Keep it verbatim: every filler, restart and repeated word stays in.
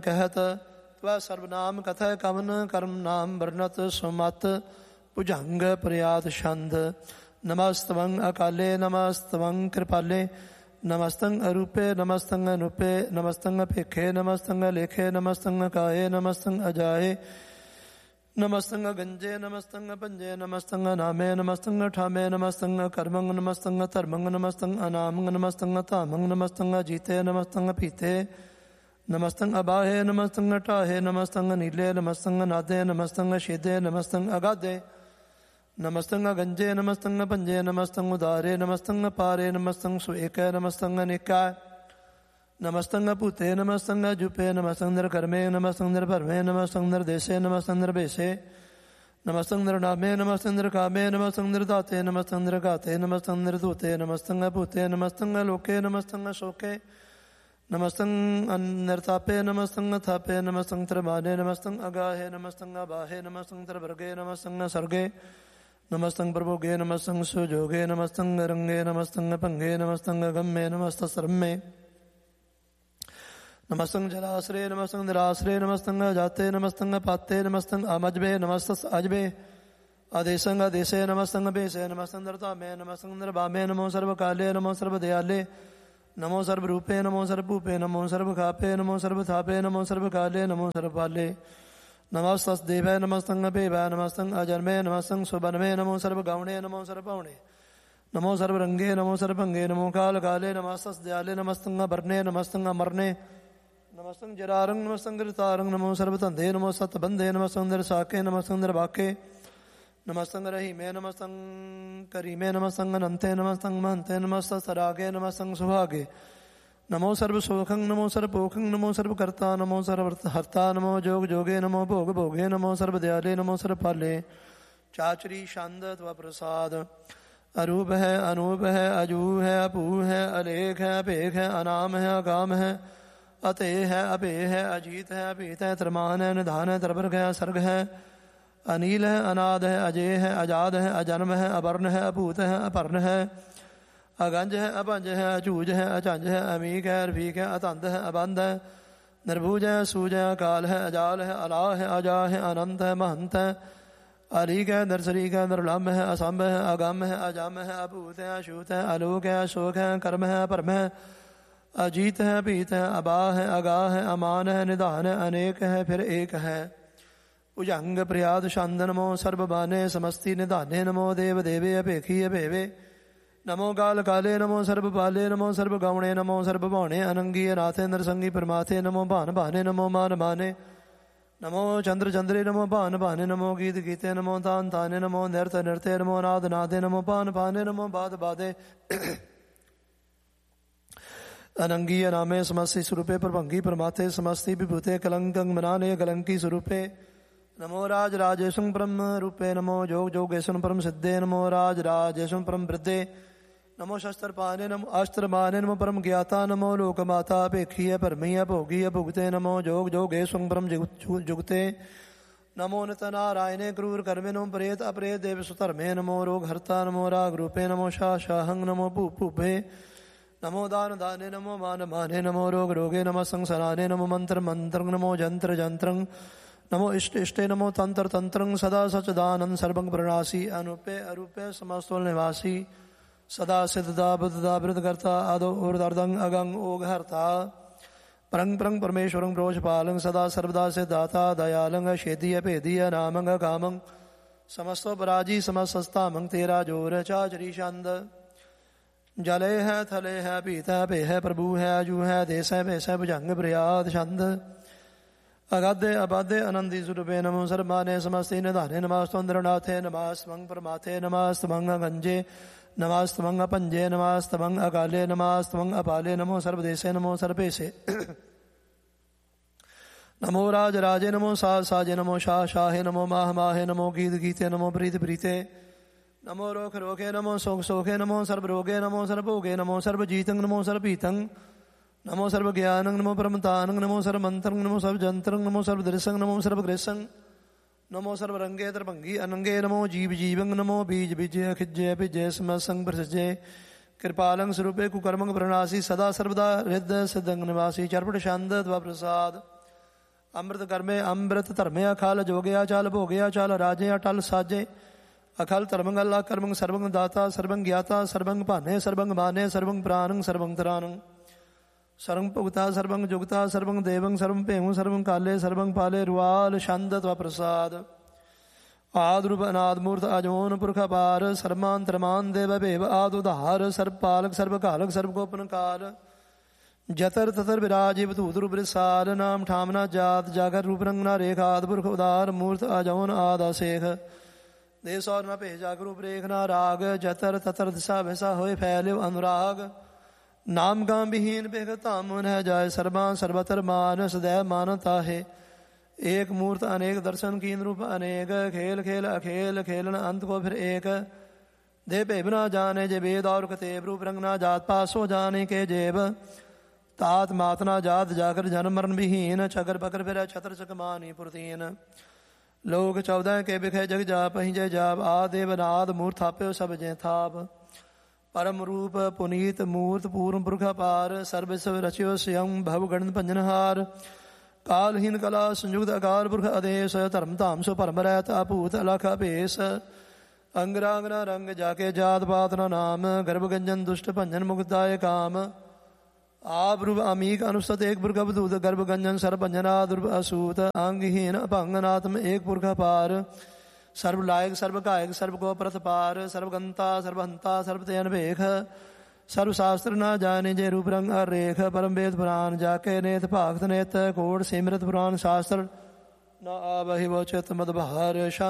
कहत त्वै सर्वनाम कथय कवन कर्म नाम वर्णत सुमत भुजंग प्रयात छंद नमस्तवं अकाले नमस्तवं कृपाले नमस्तंग अरूपे नमस्तंग अनुपे नमस्तंग भिखे नमस्तंग लेखे नमस्तंग काये नमस्तंग अजाये नमस्तंग गंजे नमस्तंग पंजे नमस्तंग नामे नमस्तंग ठामे नमस्तंग कर्मंग नमस्तंग धर्मंग नमस्तंग अनामंग नमस्तंग धामंग नमस्तंग जीते नमस्तंग पीते नमस्तंग अबाहे नमस्तंग टाहे नमस्तंग नीले नमस्तंग नादे नमस्तंग शीदे नमस्तंग अगाधे नमस्तंग गंजे नमस्तंग पंजे नमस्तंग उदारे नमस्तंग पारे नमस्तंग सुएक नमस्तंग निकाय नमस्तंग भूते नमस्तंग जुपे नमस्तंग कर्मे नमस्तंग भरमे नमस्तंग देशे नमस्तंग बेसे नमस्तंग नामे नमस्तंग कामे नमस्तंग दाते नमस्तंग गाते नमस्तंग दूते नमस्तंग भूते नमस्तंग लोके नमस्तंग शोके नमस्तंग निर्तापे नमस्तंग थापे नमस्तंग त्रमाने नमस्तंग अगाहे नमस्तंग बाहे नमस्तंग वर्गे नमस्तंग सर्गे नमस्तंग प्रभोगे नमस्तंग सुजोगे नमस्तंग रंगे नमस्तंग भंगे नमस्तंग गम्मे नमस्त सर्मे नमस्तंग जलाश्रय नमस्तंग निराश्रय नमस्तंग जाते नमस्तंग पाते नमस्तंग अमजबे नमस्त अजबे आदेशंग आदेशे नमस्तंग बेसे नमस्तंग दर्तामे नमस्तंग निर्बामे नमो सर्वकाले नमो सर्वदयाले नमो सर्वरूपे नमो सर्वभूपे नमो सर्वखापे नमो सर्वथापे नमो सर्वकाले नमो सर्वपाले नमस्तस्देवाय नमस्तंग बेवाय नमस्तंग अजन्मे नमस्तंग सुबन्मे नमो सर्वगौणे नमो सर्वपौणे नमो सर्वरंगे नमो सर्वभंगे नमो काल काले नमस्तस्दयाले नमस्तंग वर्णे नमस्तंग अमरणे नमस्तंग जरारंग नमस्तंग ऋतारंग नमो सर्वतंधे नमो सतबंधे नमस्तंग साके नमस्तंग बाके नमस्तंग रहीमे नमस्तंग करीमे नमस्तंग नंते नमस्तंग महंते नमस्त सरागे नमस्तंग सुहागे नमो सर्व सुखंग नमो सर्वपोखंग नमो सर्वकर्ता नमो सर्वहर्ता नमो जोग जोगे नमो भोग भोगे नमो सर्वदयाले नमो सर्वपाले चाचरी शांद त्व प्रसाद अरूप है अनूप है अजू है अपू है अलेख है अपेख है अनाम है अकाम है अते है अभे है अजीत है अभीत है त्रमान है निधान है त्रिवर्ग है सर्ग है अनील है अनाद है अजय है अजाद है अजन्म है अवर्ण है अभूत है अपर्ण है अगंज है अपंज है अचूज है अचंज है अमीक है रफीक है अतंद है अबंध है निर्भुज है सूज है अकाल है अजाल है अला है अजा है अनंत है महंत है अलीक है नरसरीक है निर्लम्ब है असंभ है अगम है अजम है अभूत है अशूत है अलोक है अशोक है कर्म है परम है अजीत है पीत है अबा है अगा है अमान है निधान है अनेक है फिर एक है उजंग प्रयाद छंद नमो सर्वबाने समस्ति निधाने नमो देव देवे अपेखी अभेवे नमो काल काले नमो सर्वपाले नमो सर्वगौणे नमो सर्वभौणे अनंगी नाथे नरसंगी परमाथे नमो भान भाने नमो मान माने नमो चंद्र चंद्रे नमो भान भाने नमो गीत गीते नमो तान ताने नमो नृत नृत्य नमो नाद नादे नमो पान पाने नमो बाद बादे अनंगी नामे समस्ति स्वरूपे प्रभंगी परमाथे समस्ति विभूते कलंकं मनाने कलंकी स्वरूपे नमो राज राजेशं परम रूपे नमो जोग जोगेशं परम सिद्धे नमो राज राजेशं परम वृद्धे नमो शस्त्र पाने नमो अस्त्र माने नमो परम ज्ञाता नमो लोक माता अपेक्षीय परमीय भोगीय भुगते नमो जोग जोगेशं परम जुगते नमो नित नारायणे क्रूर कर्मे नमो प्रेत अप्रेत देव सुधर्मे नमो रोग हर्ता नमो राग रूपे नमो शाह शाहंग नमो भू भूभे नमो दान दाने नमो मान माने नमो रोग रोगे नमो संसराने नमो मंत्र मंत्र नमो जंत्र जंत्रं नमो इष्ट इष्टे नमो तंत्र तंत्रं सदा सचदानंद सर्वं प्रणासी अनुपे अरूपे समस्तोल निवासी सदा सिद्धदा बुद्धदा वृद्धकर्ता आदो ऊर्ध्वं अगं ओघहर्ता परं परं परमेश्वरं प्रोषपालं सदा सर्वदा सिद्धाता दयालं शेदीय भेदीय नामं कामं समस्तो पराजी समस्तस्तामं तेरा जोर चाचरी छंद जले है थले है पीत है पे है प्रभु है अजू है देश है भेष है भुजंग प्रयाद छंद अगाधे अबाधे अनंदी स्वरूपे नमो सर्वमाने समस्ते निधाने नमस्तुंद्रनाथे नमस्तमं परमाथे नमस्तमं गंजे नमस्तमं पंजे नमस्तमं अकाले नमस्तमं अपाले नमो सर्वदेशे नमो सर्वेशे नमो राज राजे नमो साज साजे नमो शाह शाहे नमो माह माहे नमो गीत गीते नमो प्रीत प्रीते नमो रोख रोखे नमो सोख सोखे नमो सर्वरोगे नमो सर्वभोगे नमो सर्वजीतं नमो सर्वपीतं नमो सर्वज्ञानं नमो परमतानं नमो सर्वमन्त्रं नमो सर्वजन्त्रं नमो सर्वदृशं नमो सर्वगृशं नमो सर्वरंगे त्रिभंगी अनंगे नमो जीव जीवं नमो बीज बीजय खिज्जय पिजय समसंग प्रसजय कृपालं स्वरूपे कुकर्मं प्रणासी सदा सर्वदा हृदय सिद्धं निवासी चर्पट छंद द्वा प्रसाद ਅੰਮ੍ਰਿਤ ਕਰਮੇ ਅੰਮ੍ਰਿਤ ਧਰਮਿਆ ਖਲ ਜੋਗਿਆ ਚਲ ਭੋਗਿਆ ਚਲ ਰਾਜਿਆ ਟਲ ਸਾਜੇ ਅਖਲ ਧਰਮੰ ਅੱਲਾ ਕਰਮੰ ਸਰਬੰ ਦਾਤਾ ਸਰਬੰ ਗਿਆਤਾ ਸਰਬੰ ਭਾਨੇ ਸਰਬੰ ਮਾਨੇ ਸਰਬੰ ਪ੍ਰਾਨੰ ਸਰਬੰ ਤਰਾਨੰ ਸਰਬੰ ਭੁਗਤਾ ਸਰਬੰ ਜੁਗਤਾ ਸਰਬੰ ਦੇਵੰ ਸਰਬੰ ਭੇਮੰ ਸਰਬੰ ਕਾਲੇ ਸਰਬੰ ਪਾਲੇ ਰੁਆਲ ਛੰਦ ਤਵ ਪ੍ਰਸਾਦ ਆਦਿ ਰੂਪ ਅਨਾਦਿ ਮੂਰਤ ਅਜੋਨ ਪੁਰਖ ਅਪਾਰ ਸਰਮਾਂਤਰਮਾਨ ਦੇਵ ਭੇਵ ਆਦਿ ਉਧਾਰ ਸਰਬ ਪਾਲਕ ਸਰਬ ਘਾਲਕ ਸਰਬ ਗੋਪਨ ਕਾਲ ਜਤਰ ਤਤਰ ਵਿਰਾਜੀ ਬਧੂਤ ਰੂਪ ਰਿਸਾਲ ਨਾਮ ਠਾਮਨਾ ਜਾਤ ਜਾਗਰ ਰੂਪ ਰੰਗ ਨਾ ਰੇਖ ਆਦਿ ਪੁਰਖ ਉਦਾਰ ਮੂਰਤ ਅਜੋਨ ਆਦਿ ਸੇਖ ਦੇ ਸੌਰ ਨਾ ਭੇਜ ਜਾਗ ਰੂਪ ਰੇਖ ਨਾ ਰਾਗ ਜਤਰ ਤਤਰ ਦਿਸ਼ਾ ਵੈਸਾ ਹੋਏ ਫੈਲਿਓ ਅਨੁਰਾਗ ਨਾਮ ਗਾਮ ਵਿਹੀਨ ਬੇਖ ਧਾਮ ਨਹਿ ਜਾਏ ਸਰਬਾਂ ਸਰਬਤਰ ਮਾਨ ਸਦੈ ਮਾਨਤਾ ਹੈ ਏਕ ਮੂਰਤ ਅਨੇਕ ਦਰਸ਼ਨ ਕੀਨ ਰੂਪ ਅਨੇਕ ਖੇਲ ਖੇਲ ਅਖੇਲ ਖੇਲਣ ਅੰਤ ਕੋ ਫਿਰ ਏਕ ਦੇ ਭੇਵ ਨਾ ਜਾਣੇ ਜੇ ਵੇਦ ਔਰ ਕਤੇਬ ਰੂਪ ਰੰਗ ਨਾ ਜਾਤ ਪਾਸੋ ਜਾਣੇ ਕੇ ਜੇਬ ਤਾਤ ਮਾਤ ਨਾ ਜਾਤ ਜਾਗਰ ਜਨਮ ਮਰਨ ਵਿਹੀਨ ਛਗਰ ਬਕਰ ਫਿਰ ਛਤਰ ਚਕਮਾਨੀ ਪੁਰਤੀਨ ਲੋਕ ਚੌਦ੍ਹਾਂ ਕੇ ਬਿਖੇ ਜਗ ਜਾਪ ਅਹੀਂ ਜੈ ਜਾਪ ਆ ਦੇਵ ਨਾਦ ਮੂਰਤ ਥਾਪਿਓ ਸਭ ਜੈ ਥਾਪ ਪਰਮ ਰੂਪ ਪੁਨੀਤ ਮੂਰਤ ਪੂਰਨ ਪੁਰਖ ਅਪਾਰ ਸਰਬ ਸਭ ਰਚਿਓ ਸਿਯੰ ਭਵ ਗਣਨ ਭੰਜਨਹਾਰ ਕਾਲਹੀਨ ਕਲਾ ਸੰਯੁਗਤ ਅਕਾਲ ਪੁਰਖ ਆਦੇਸ਼ ਧਰਮ ਧਾਮ ਸੋ ਭਰਮ ਰਹਿਤ ਆਪੂਤ ਅਲਖ ਅਭੇਸ ਅੰਗ ਰਾਗ ਨਾ ਰੰਗ ਜਾਕੇ ਜਾਤ ਪਾਤ ਨਾ ਨਾਮ ਗਰਭ ਗੰਜਨ ਦੁਸ਼ਟ ਭੰਜਨ ਮੁਕਤਾਏ ਕਾਮ ਆਪ ਰੂਪ ਅਮੀਕ ਅਨੁਸਤ ਏਕ ਪੁਰਖ ਅਵਧੂਤ ਗਰਭ ਗੰਜਨ ਸਰਬ ਭੰਜਨਾ ਦੁਰਭ ਅਸੂਤ ਅੰਗਹੀਨ ਅਭੰਗਨਾਤਮ ਏਕ ਪੁਰਖ ਅਪਾਰ ਸਰਬ ਲਾਇਕ ਸਰਬ ਗਾਇਕ ਸਰਬ ਕੋ ਪ੍ਰਤਪਾਰ ਸਰਬ ਗੰਤਾ ਸਰਬ ਹੰਤਾ ਸਰਬ ਤੇ ਅਨਭੇਖ ਸਰਬ ਸ਼ਾਸਤਰ ਨਾ ਜਾਣੇ ਜੇ ਰੂਪ ਰੰਗ ਅਰੇਖ ਪਰਮ ਵੇਦ ਪੁਰਾਨ ਜਾ ਕੇ ਨੇਤ ਭਾਗਤ ਨੇਤ ਕੋੜ ਸਿਮਰਤ ਪੁਰਾਨ ਸ਼ਾਸਤਰ ਨਾ ਆਵਹਿ ਵੋ ਚਿਤ ਮਦ ਬਹਾਰ